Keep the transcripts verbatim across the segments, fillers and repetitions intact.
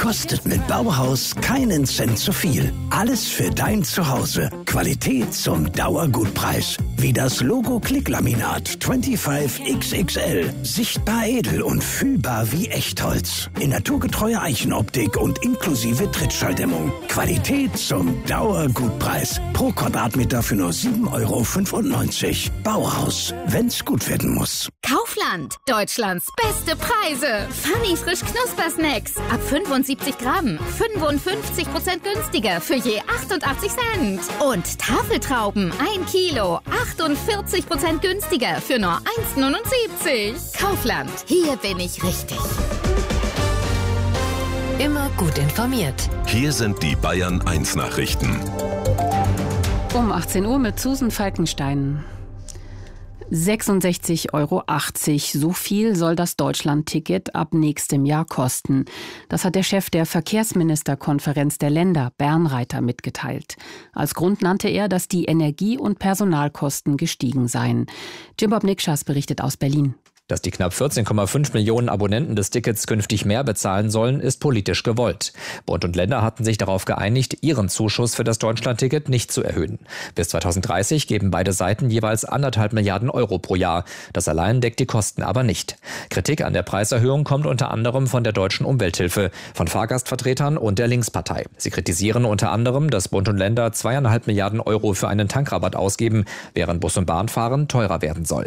kostet mit Bauhaus keinen Cent zu viel. Alles für dein Zuhause. Qualität zum Dauergutpreis. Wie das Logo Klicklaminat fünfundzwanzig X X L. Sichtbar edel und fühlbar wie Echtholz. In naturgetreuer Eichenoptik und inklusive Trittschalldämmung. Qualität zum Dauergutpreis. Pro Quadratmeter für nur sieben Euro fünfundneunzig. Bauhaus, wenn's gut werden muss. Kaufland, Deutschlands beste Preise. Funny frisch Knuspersnacks. Ab fünfundsiebzig Gramm. fünfundfünfzig Prozent günstiger für je achtundachtzig Cent. Und Tafeltrauben, ein Kilo. achtundvierzig Prozent günstiger für nur eins neunundsiebzig. Kaufland, hier bin ich richtig. Immer gut informiert. Hier sind die Bayern eins Nachrichten. Um achtzehn Uhr mit Susan Falkenstein. sechsundsechzig Euro achtzig. So viel soll das Deutschland-Ticket ab nächstem Jahr kosten. Das hat der Chef der Verkehrsministerkonferenz der Länder, Bernreiter, mitgeteilt. Als Grund nannte er, dass die Energie- und Personalkosten gestiegen seien. Jim-Bob Nikschas berichtet aus Berlin. Dass die knapp vierzehn Komma fünf Millionen Abonnenten des Tickets künftig mehr bezahlen sollen, ist politisch gewollt. Bund und Länder hatten sich darauf geeinigt, ihren Zuschuss für das Deutschlandticket nicht zu erhöhen. Bis zweitausenddreißig geben beide Seiten jeweils anderthalb Milliarden Euro pro Jahr. Das allein deckt die Kosten aber nicht. Kritik an der Preiserhöhung kommt unter anderem von der Deutschen Umwelthilfe, von Fahrgastvertretern und der Linkspartei. Sie kritisieren unter anderem, dass Bund und Länder zweieinhalb Milliarden Euro für einen Tankrabatt ausgeben, während Bus- und Bahnfahren teurer werden soll.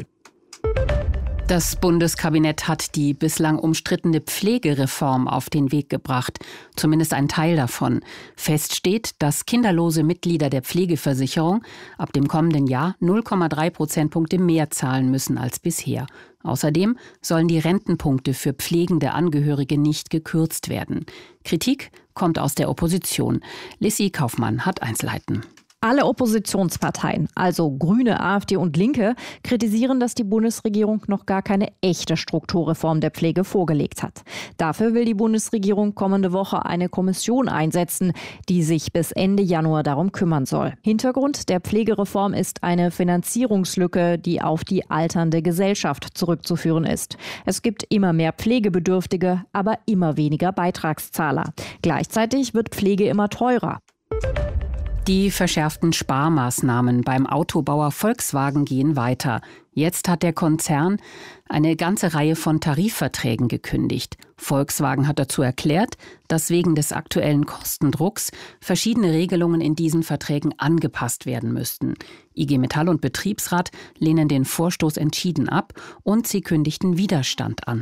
Das Bundeskabinett hat die bislang umstrittene Pflegereform auf den Weg gebracht, zumindest ein Teil davon. Fest steht, dass kinderlose Mitglieder der Pflegeversicherung ab dem kommenden Jahr null Komma drei Prozentpunkte mehr zahlen müssen als bisher. Außerdem sollen die Rentenpunkte für pflegende Angehörige nicht gekürzt werden. Kritik kommt aus der Opposition. Lissy Kaufmann hat Einzelheiten. Alle Oppositionsparteien, also Grüne, AfD und Linke, kritisieren, dass die Bundesregierung noch gar keine echte Strukturreform der Pflege vorgelegt hat. Dafür will die Bundesregierung kommende Woche eine Kommission einsetzen, die sich bis Ende Januar darum kümmern soll. Hintergrund der Pflegereform ist eine Finanzierungslücke, die auf die alternde Gesellschaft zurückzuführen ist. Es gibt immer mehr Pflegebedürftige, aber immer weniger Beitragszahler. Gleichzeitig wird Pflege immer teurer. Die verschärften Sparmaßnahmen beim Autobauer Volkswagen gehen weiter. Jetzt hat der Konzern eine ganze Reihe von Tarifverträgen gekündigt. Volkswagen hat dazu erklärt, dass wegen des aktuellen Kostendrucks verschiedene Regelungen in diesen Verträgen angepasst werden müssten. I G Metall und Betriebsrat lehnen den Vorstoß entschieden ab und sie kündigten Widerstand an.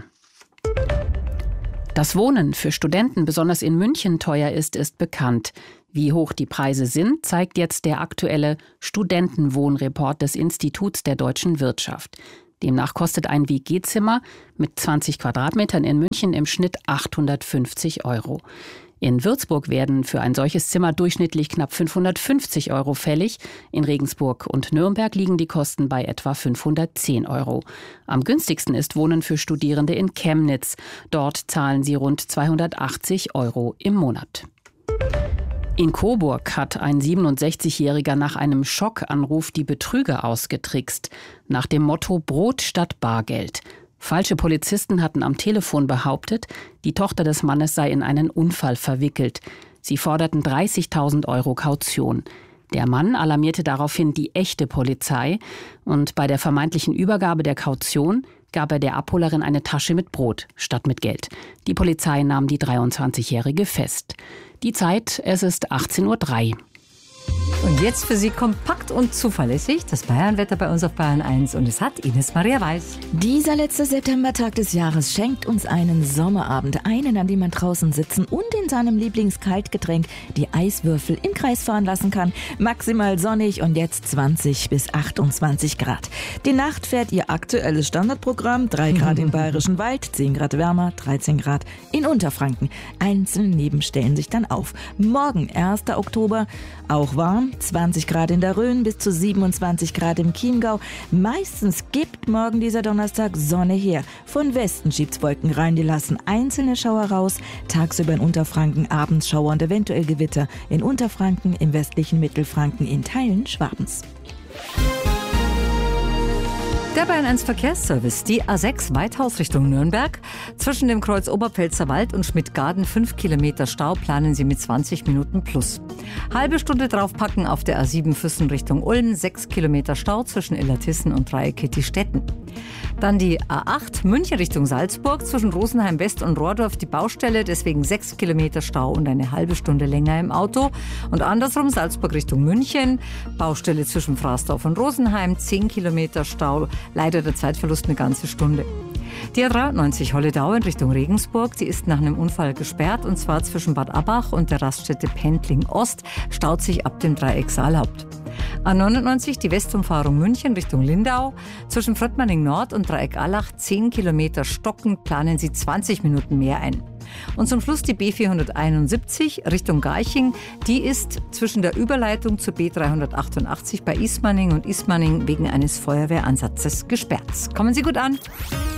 Dass Wohnen für Studenten besonders in München teuer ist, ist bekannt. Wie hoch die Preise sind, zeigt jetzt der aktuelle Studentenwohnreport des Instituts der deutschen Wirtschaft. Demnach kostet ein W G-Zimmer mit zwanzig Quadratmetern in München im Schnitt achthundertfünfzig Euro. In Würzburg werden für ein solches Zimmer durchschnittlich knapp fünfhundertfünfzig Euro fällig. In Regensburg und Nürnberg liegen die Kosten bei etwa fünfhundertzehn Euro. Am günstigsten ist Wohnen für Studierende in Chemnitz. Dort zahlen sie rund zweihundertachtzig Euro im Monat. In Coburg hat ein siebenundsechzigjähriger nach einem Schockanruf die Betrüger ausgetrickst. Nach dem Motto Brot statt Bargeld. Falsche Polizisten hatten am Telefon behauptet, die Tochter des Mannes sei in einen Unfall verwickelt. Sie forderten dreißigtausend Euro Kaution. Der Mann alarmierte daraufhin die echte Polizei und bei der vermeintlichen Übergabe der Kaution gab er der Abholerin eine Tasche mit Brot statt mit Geld. Die Polizei nahm die dreiundzwanzigjährige fest. Die Zeit, es ist achtzehn Uhr drei. Und jetzt für Sie kompakt und zuverlässig das Bayernwetter bei uns auf Bayern eins. Und es hat Ines Maria Weiß. Dieser letzte Septembertag des Jahres schenkt uns einen Sommerabend. Einen, an dem man draußen sitzen und in seinem Lieblingskaltgetränk die Eiswürfel im Kreis fahren lassen kann. Maximal sonnig und jetzt zwanzig bis achtundzwanzig Grad. Die Nacht fährt ihr aktuelles Standardprogramm. drei Grad im Bayerischen Wald, zehn Grad wärmer, dreizehn Grad in Unterfranken. Einzelne Neben stellen sich dann auf. Morgen, erster Oktober, auch warm. zwanzig Grad in der Rhön bis zu siebenundzwanzig Grad im Chiemgau. Meistens gibt morgen dieser Donnerstag Sonne her. Von Westen schiebt's Wolken rein, die lassen einzelne Schauer raus. Tagsüber in Unterfranken, abends Schauer und eventuell Gewitter. In Unterfranken, im westlichen Mittelfranken, in Teilen Schwabens. Der Bayern eins Verkehrsservice, die A sechs Weithaus Richtung Nürnberg. Zwischen dem Kreuz Oberpfälzer Wald und Schmidtgarden fünf Kilometer Stau, planen Sie mit zwanzig Minuten plus. Halbe Stunde draufpacken auf der A sieben Füssen Richtung Ulm, sechs Kilometer Stau zwischen Illertissen und Dreieckittistetten. Dann die A acht München Richtung Salzburg, zwischen Rosenheim West und Rohrdorf die Baustelle, deswegen sechs Kilometer Stau und eine halbe Stunde länger im Auto. Und andersrum Salzburg Richtung München, Baustelle zwischen Fraßdorf und Rosenheim, zehn Kilometer Stau, leider der Zeitverlust eine ganze Stunde. Die A dreiundneunzig Holledau in Richtung Regensburg, die ist nach einem Unfall gesperrt, und zwar zwischen Bad Abbach und der Raststätte Pendling Ost, staut sich ab dem Dreieck Saalhaupt. A neunundneunzig, die Westumfahrung München Richtung Lindau. Zwischen Fröttmanning Nord und Dreieck Allach zehn Kilometer stockend, planen Sie zwanzig Minuten mehr ein. Und zum Schluss die B vierhunderteinundsiebzig Richtung Garching. Die ist zwischen der Überleitung zur B dreihundertachtundachtzig bei Ismaning und Ismaning wegen eines Feuerwehransatzes gesperrt. Kommen Sie gut an.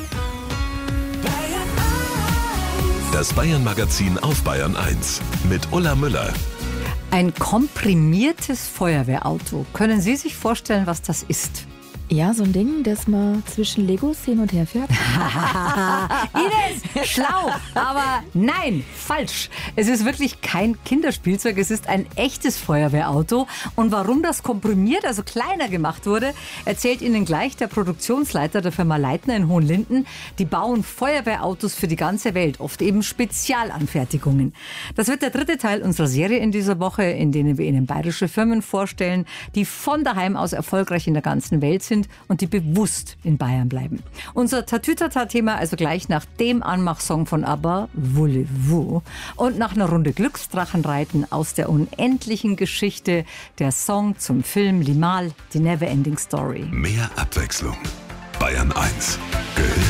Das Bayern-Magazin auf Bayern eins mit Ulla Müller. Ein komprimiertes Feuerwehrauto. Können Sie sich vorstellen, was das ist? Ja, so ein Ding, das man zwischen Legos hin und her fährt. Ines, schlau, aber nein, falsch. Es ist wirklich kein Kinderspielzeug, es ist ein echtes Feuerwehrauto. Und warum das komprimiert, also kleiner gemacht wurde, erzählt Ihnen gleich der Produktionsleiter der Firma Leitner in Hohenlinden. Die bauen Feuerwehrautos für die ganze Welt, oft eben Spezialanfertigungen. Das wird der dritte Teil unserer Serie in dieser Woche, in denen wir Ihnen bayerische Firmen vorstellen, die von daheim aus erfolgreich in der ganzen Welt sind und die bewusst in Bayern bleiben. Unser Tatütata-Thema also gleich nach dem Anmachsong von ABBA, Voulez-vous, und nach einer Runde Glücksdrachenreiten aus der unendlichen Geschichte, der Song zum Film Limahl, die Neverending Story. Mehr Abwechslung. Bayern eins.